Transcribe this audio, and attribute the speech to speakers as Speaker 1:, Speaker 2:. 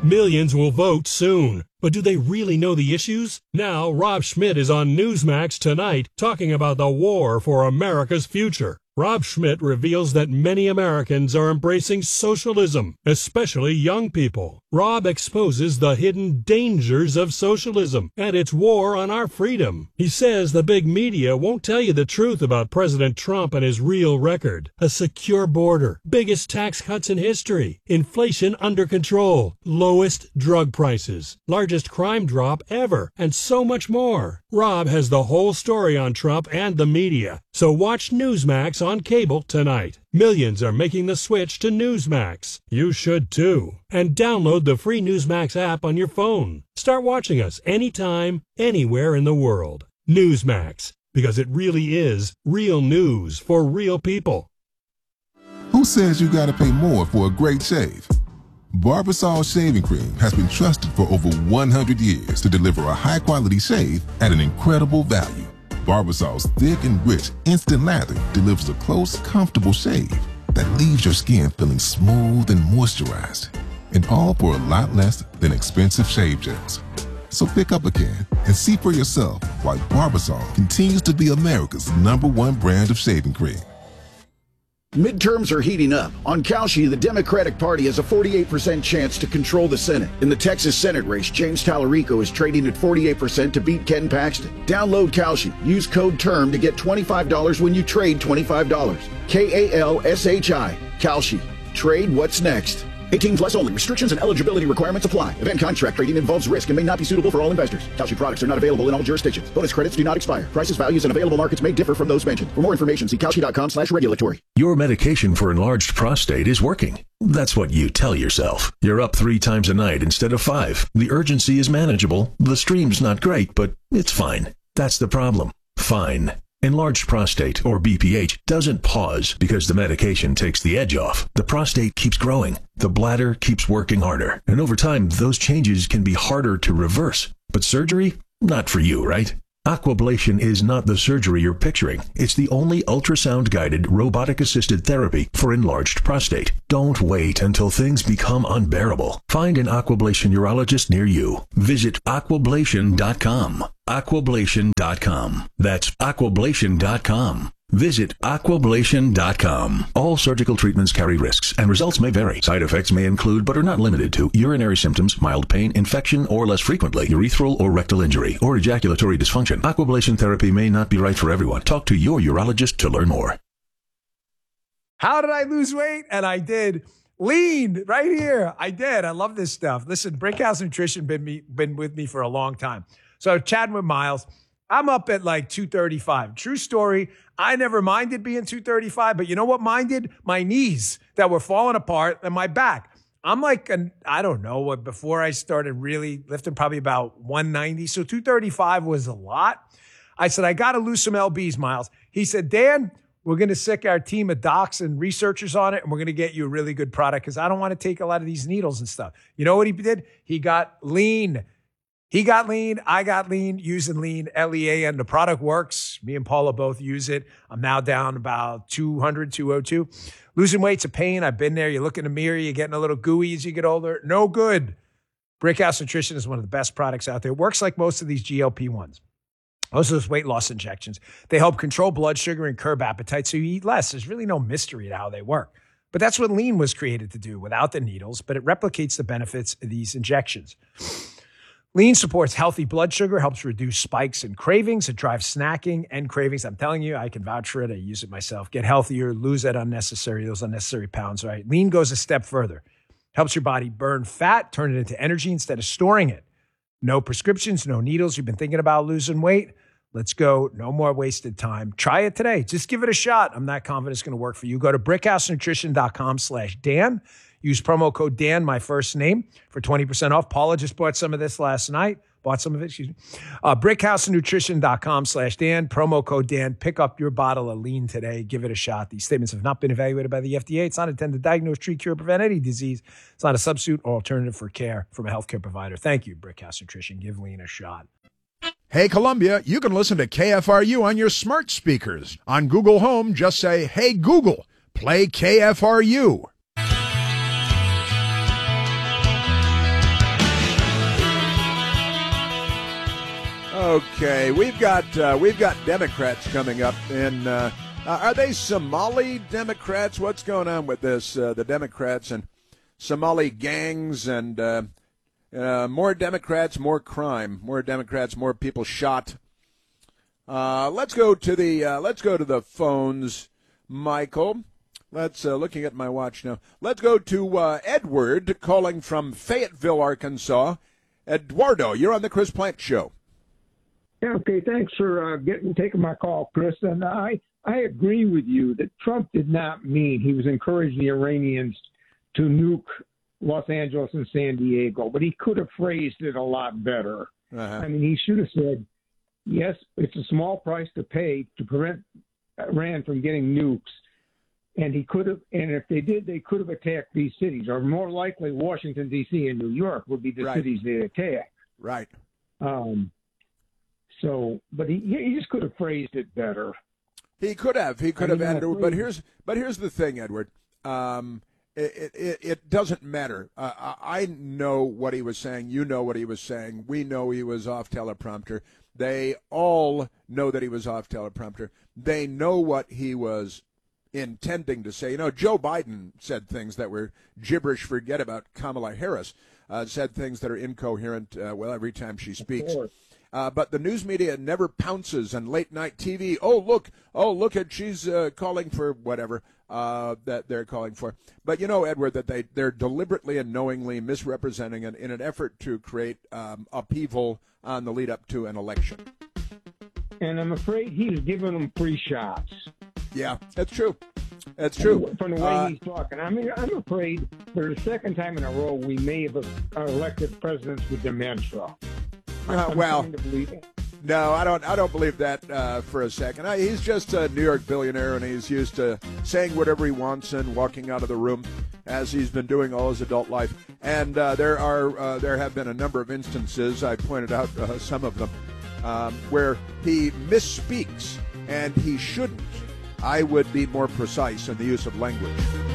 Speaker 1: Millions will vote soon. But do they really know the issues? Now, Rob Schmidt is on Newsmax tonight talking about the war for America's future. Rob Schmidt reveals that many Americans are embracing socialism, especially young people. Rob exposes the hidden dangers of socialism and its war on our freedom. He says the big media won't tell you the truth about President Trump and his real record. A secure border, biggest tax cuts in history, inflation under control, lowest drug prices, largest crime drop ever, and so much more. Rob has the whole story on Trump and the media, so watch Newsmax on cable tonight. Millions are making the switch to Newsmax. You should too. And download the free Newsmax app on your phone. Start watching us anytime, anywhere in the world. Newsmax, because it really is real news for real people.
Speaker 2: Who says you gotta pay more for a great shave? Barbasol Shaving Cream has been trusted for over 100 years to deliver a high-quality shave at an incredible value. Barbasol's thick and rich instant lather delivers a close, comfortable shave that leaves your skin feeling smooth and moisturized, and all for a lot less than expensive shave gels. So pick up a can and see for yourself why Barbasol continues to be America's #1 brand of shaving cream.
Speaker 3: Midterms are heating up. On Kalshi, the Democratic Party has a 48% chance to control the Senate. In the Texas Senate race, James Tallarico is trading at 48% to beat Ken Paxton. Download Kalshi. Use code TERM to get $25 when you trade $25. KALSHI. Kalshi. Trade what's next. 18 plus only. Restrictions and eligibility requirements apply. Event contract trading involves risk and may not be suitable for all investors. Kalshi products are not available in all jurisdictions. Bonus credits do not expire. Prices, values, and available markets may differ from those mentioned. For more information, see kalshi.com/regulatory.
Speaker 4: Your medication for enlarged prostate is working. That's what you tell yourself. You're up 3 times a night instead of 5. The urgency is manageable. The stream's not great, but it's fine. That's the problem. Fine. Enlarged prostate, or BPH, doesn't pause because the medication takes the edge off. The prostate keeps growing. The bladder keeps working harder. And over time, those changes can be harder to reverse. But surgery? Not for you, right? Aquablation is not the surgery you're picturing. It's the only ultrasound-guided, robotic-assisted therapy for enlarged prostate. Don't wait until things become unbearable. Find an Aquablation urologist near you. Visit aquablation.com. Aquablation.com. That's aquablation.com. Visit aquablation.com. All surgical treatments carry risks, and results may vary. Side effects may include, but are not limited to, urinary symptoms, mild pain, infection, or less frequently, urethral or rectal injury, or ejaculatory dysfunction. Aquablation therapy may not be right for everyone. Talk to your urologist to learn more.
Speaker 5: How did I lose weight? And I did. Lean, right here. I did. I love this stuff. Listen, Brickhouse Nutrition been with me for a long time. So chatting with Miles, I'm up at like 235. True story. I never minded being 235, but you know what minded? My knees that were falling apart and my back. I'm like, I don't know, before I started really lifting, probably about 190. So 235 was a lot. I said, I got to lose some LBs, Miles. He said, Dan, we're going to sick our team of docs and researchers on it, and we're going to get you a really good product because I don't want to take a lot of these needles and stuff. You know what he did? He got lean. He got lean. I got lean using lean, LEAN. The product works. Me and Paula both use it. I'm now down about 200, 202. Losing weight's a pain. I've been there. You look in the mirror, you're getting a little gooey as you get older. No good. Brickhouse Nutrition is one of the best products out there. It works like most of these GLP-1s. Most of those weight loss injections. They help control blood sugar and curb appetite so you eat less. There's really no mystery to how they work. But that's what lean was created to do without the needles, but it replicates the benefits of these injections. Lean supports healthy blood sugar, helps reduce spikes and cravings. It drives snacking and cravings. I'm telling you, I can vouch for it. I use it myself. Get healthier, lose those unnecessary pounds, right? Lean goes a step further. Helps your body burn fat, turn it into energy instead of storing it. No prescriptions, no needles. You've been thinking about losing weight? Let's go. No more wasted time. Try it today. Just give it a shot. I'm not confident it's going to work for you. Go to brickhousenutrition.com/Dan. Use promo code Dan, my first name, for 20% off. Paula just bought some of this last night. Brickhousenutrition.com/Dan. Promo code Dan. Pick up your bottle of lean today. Give it a shot. These statements have not been evaluated by the FDA. It's not intended to diagnose, treat, cure, or prevent any disease. It's not a substitute or alternative for care from a healthcare provider. Thank you, Brickhouse Nutrition. Give lean a shot.
Speaker 6: Hey, Columbia, you can listen to KFRU on your smart speakers. On Google Home, just say, hey, Google, play KFRU. Okay, we've got Democrats coming up, and are they Somali Democrats? What's going on with this? The Democrats and Somali gangs, and more Democrats, more crime. More Democrats, more people shot. Let's go to the phones, Michael. Let's looking at my watch now. Let's go to Edward calling from Fayetteville, Arkansas. Eduardo, you're on the Chris Plante Show.
Speaker 7: Yeah, okay, thanks for taking my call, Chris. And I agree with you that Trump did not mean he was encouraging the Iranians to nuke Los Angeles and San Diego, but he could have phrased it a lot better. I mean, he should have said, yes, it's a small price to pay to prevent Iran from getting nukes. And he could have, and if they did, they could have attacked these cities, or more likely Washington, D.C. and New York would be the cities they attack. Right. But he just could have phrased it better.
Speaker 6: He could have. But here's the thing, Edward. It doesn't matter. I know what he was saying. You know what he was saying. We know he was off teleprompter. They all know that he was off teleprompter. They know what he was intending to say. You know, Joe Biden said things that were gibberish. Forget about Kamala Harris. Said things that are incoherent, every time she speaks. But the news media never pounces, and late night TV, look at, she's calling for whatever that they're calling for. But you know, Edward, that they're deliberately and knowingly misrepresenting it in an effort to create upheaval on the lead up to an election.
Speaker 7: And I'm afraid he's giving them free shots.
Speaker 6: Yeah, that's true. That's true.
Speaker 7: From the way he's talking. I mean, I'm afraid for the second time in a row we may have elected presidents with dementia.
Speaker 6: No, I don't believe that for a second. He's just a New York billionaire, and he's used to saying whatever he wants and walking out of the room, as he's been doing all his adult life. And there have been a number of instances, I pointed out some of them, where he misspeaks, and he shouldn't. I would be more precise in the use of language.